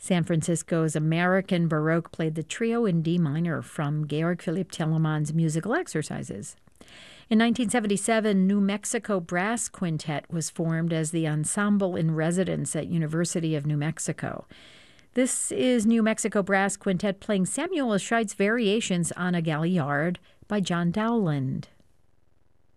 San Francisco's American Baroque played the trio in D minor from Georg Philipp Telemann's musical exercises. In 1977, New Mexico Brass Quintet was formed as the ensemble in residence at University of New Mexico. This is New Mexico Brass Quintet playing Samuel Scheidt's variations on a Galliard by John Dowland.